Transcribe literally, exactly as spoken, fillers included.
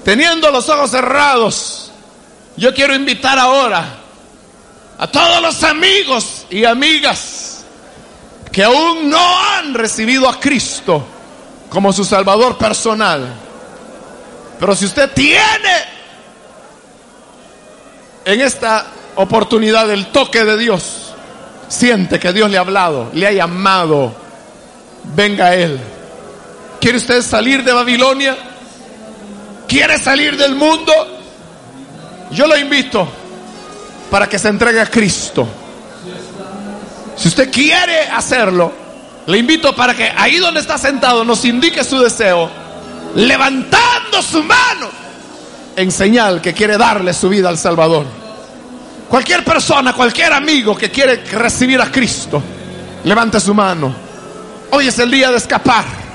teniendo los ojos cerrados, yo quiero invitar ahora a todos los amigos y amigas que aún no han recibido a Cristo como su Salvador personal. Pero si usted tiene en esta oportunidad el toque de Dios, siente que Dios le ha hablado, le ha llamado, venga a Él. ¿Quiere usted salir de Babilonia? ¿Quiere salir del mundo? Yo lo invito para que se entregue a Cristo. Si usted quiere hacerlo, le invito para que ahí donde está sentado nos indique su deseo, levantando su mano en señal que quiere darle su vida al Salvador. Cualquier persona, cualquier amigo que quiere recibir a Cristo, levante su mano. Hoy es el día de escapar.